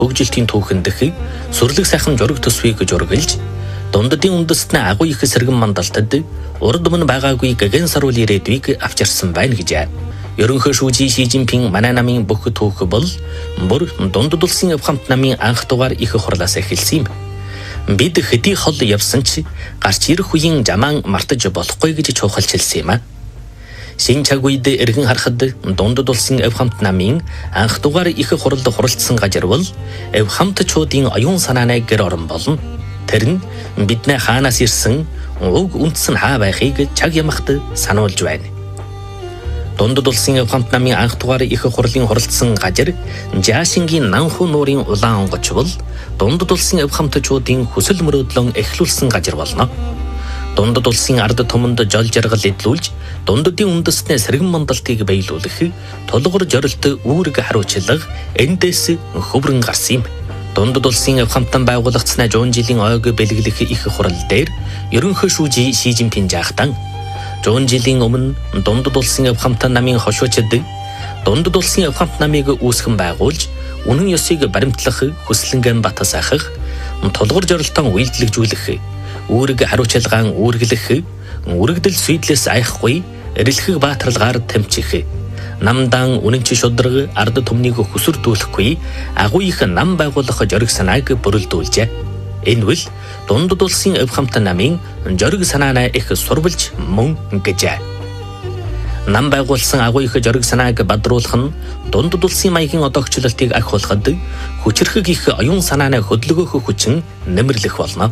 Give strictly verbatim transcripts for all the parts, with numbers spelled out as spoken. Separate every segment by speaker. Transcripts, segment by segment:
Speaker 1: хөгжилтийн түүхэн дэх сүрлэг сайхан жураг төсвийг жургалж дунддын үндэстний агуу их сэргэн мандалтад урд өмнө байгаагүй гэгэн саруул ирээдүйг авчирсан байна гэж. Ерөнхий шүүжий Ши Жинпин манай намын бүх түүх бол бүр дундад улсын авхамт намын анх дугаар их хурлаас эхэлсэн юм. Бид хэдий хол явсан ч гарч ирэх үеийн жамаан мартаж болохгүй гэж чухалчилсан юм а. Шинэ цаг үед эргэн харахад дундад улсын авхамт намын анх дугаар их хурлд хуралдсан газар бол авхамтчуудын оюун санааны гэр орон болно. Тэр нь бидний хаанаас ирсэн уг үндэс нь хаа байхыг чаг ямахт сануулж байна. Дундад улсын авхамт намын анх дугаар их хурлын хуралдсан газар Жаашингийн Нанху нуурын улаан онгоч бол дундад улсын авхамтчуудын хүсэл мөрөөдлөн эхлүүлсэн газар болно. Дундад улсын ард түмэнд жол жаргал эдлүүлж дундадын үндэстний сэргэн мандалтыг биелүүлэх тулгуур жорилт үүрэг хариучлага эндээс хөврөн гарсан юм. Дундад улсын авхамтан байгуулагдсанаа жуун жилийн ойг бэлгэлэх их хурал дээр ерөнхий шүүжий Ши Жинпин жаахтан жуун жилийн өмнө дундад улсын авхамтан намын хошуучид дундад улсын авхамт намыг үүсгэн байгуулж үнэн ёсыг баримтлах хүслэнгэн батасаахах тулгуур жорилтон үйлдэлжүүлэх үүрэг хариуцлагаан үүргэлэх үрэгдэл сүйдлээс айхгүй эрэлхэг баатарлагаар тэмчих намдан үнэнч шудраг ард түмнийг хүсэрдүүлэхгүй агуу их нам байгуулах жориг санааг бүрэлдүүлжээ. Энэ бол дундад улсын авхамт намын жориг санаанаа их сурвалж мөн гэж. Нам байгуулсан агуу их жориг санааг бадруулах нь дундад улсын маягийн одоогчлолтыг ахиулахад хүчрхэг их оюун санааны хөдөлгөөх хүчин нэмэрлэх болно.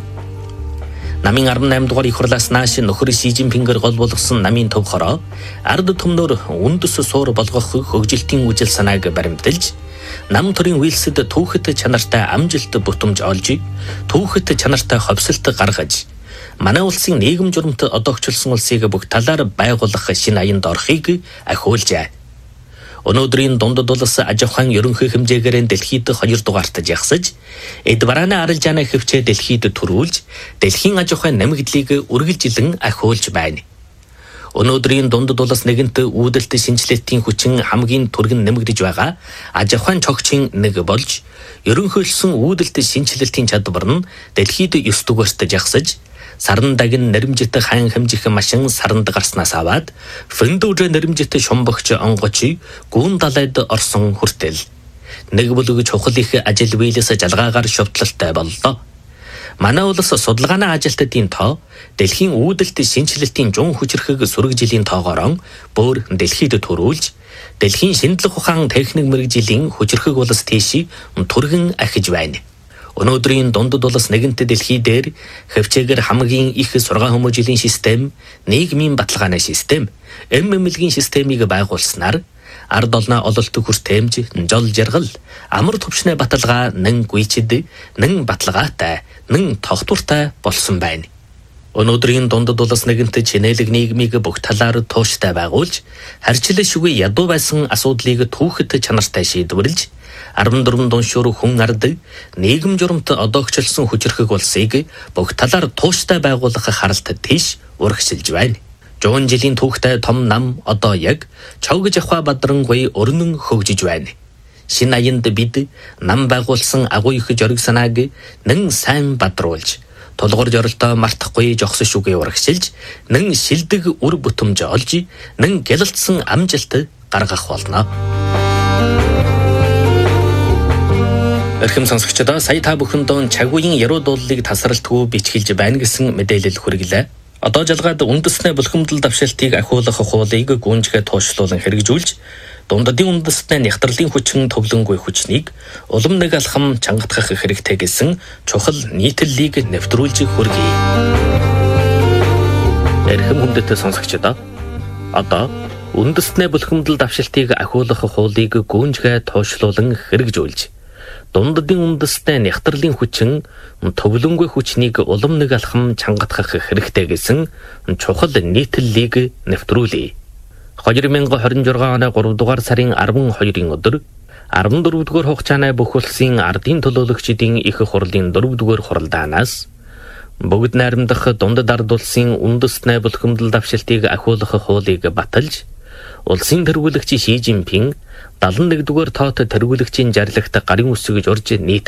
Speaker 1: Намын арван найман дугаар их хурлаас нааш нөхөр Ши Жинпингээр гол болгосон намын төв хороо ард түмнөр үндэс суур болгох хөгжилтийн үжил санааг баримталж нам төрийн үйлсэд түүхэт чанартай амжилт бүтэмж олж түүхэт чанартай ховсолт гаргаж манай улсын нийгэм журамт одоогчлсон улсыг бүх талаар байгуулах шинэ аянд орохыг ахиулжээ. Өнөөдрийн дундад улс аж ахуйн ерөнхий хэмжээгээр дэлхийд хоёр дугаарт жагсаж эд барааны арилжааны хөвчөө дэлхийд төрүүлж дэлхийн аж ахуйн нэмэгдлийг үргэлжилэн ахиулж байна. Өнөөдрийн дундад улс нэгэнт үүдэлт шинжилгээний хүчин хамгийн түргэн нэмэгдэж байгаа аж ахуйн цогцын нэг болж ерөнхийлсөн үүдэлт шинжилгээний чадвар нь дэлхийд ёс дугаарт жагсаж саран дагин нэрмжит хайн хэмжих машин саранд гарснаас аваад фэндүүрэ нэрмжит шумбагч онгоч гүн далайд орсон хүртэл нэг бүлэг чухал их ажил биелээс жалгаагаар шовтлолтой боллоо. Манай улс судалгааны ажилтнуудын тоо дэлхийн үүдэлт шинжилгээний жун хүчрхэг сүрэг жилийн тоогоор бүр дэлхийд төрүүлж дэлхийн шинжлэх ухаан техник мэргэжлийн хүчрхэг улс тийш түргэн ахиж байна. Өнөөдрийн дундад улс нэгэнт дэлхий дээр хөвчөөгөр хамгийн их сургаан хүмүүжлийн систем, нийгмийн баталгааны систем, эм эмнэлгийн системийг байгуулснаар ард олноо ололт хүртээмж, жол жаргал, амар төвчнээ баталгаа нэн гүйчэд, нэн баталгаатай, нэн тогтвортой болсон байна. Өнөөдрийн дундад улс нэгэнт чинэлэг нийгмийг бүх талаар тууштай байгуулж, харьцлал шүгэ ядуу байсан асуудлыг түүхэт чанартай шийдвэрлэж арван дөрвөн дуншуур хүн ард нийгэм журамт одоогчлсон хүчрхэг улсыг бүх талаар тууштай байгуулах харалт тийш урагшилж байна. Жуун жилийн түүхтэй том нам одоо яг Чавгж ахва бадрангуй өрнөн хөгжиж байна. Шинэ аянд бид нам байгуулсан агуу их жориг санааг нэн сайн бадруулж тулгуур жорилтоо мартахгүй жогсон шүгэ урагшилж нэн шилдэг үр бүтэмж олж нэн гялалтсан амжилт гаргах болно. Эрхэм сонсогчдоо сая та бүхэндээ чагуугийн яруу дуулыг тасралтгүй бичгэлж байна гэсэн мэдээлэл хүргэлээ. Одоо жалгаад үндэсний булхимдал давшилтыг ахиулах хуулийг гүнжгээ туушлуулан хэрэгжүүлж дундадын үндэсний нягтралын хүчин төвлөнгүй хүчнийг улам нэг алхам чангатгах хэрэгтэй гэсэн чухал нийтлэлийг нэвтрүүлж хүргэе. Эрхэм хүндэт сонсогчдоо одоо үндэсний булхимдал давшилтыг ахиулах хуулийг гүнжгээ туушлуулан хэрэгжүүлж дундадын үндэсний нягтралын хүчин төвлөнгүй хүчнийг улам нэг алхам чангатгах хэрэгтэй гэсэн чухал нийтлэлийг нэвтрүүлье. хоёр мянга хорин жургаан оны гурав дугаар сарын арван хоёрын өдөр арван дөрөвдүгээр хугацааны бүх улсын ардын төлөөлөгчдийн их хурлын дөрөвдүгээр хуралдаанаас бүгд найрамдах дундад ард улсын үндэсний булхимдал давшилтыг ахиулах хуулийг баталж улсын тэргүүлэгч Ши Жинпин дадлан нэгдүгээр тоот тэргүүлэгчийн жарилагт гарын үсгэж урж нийт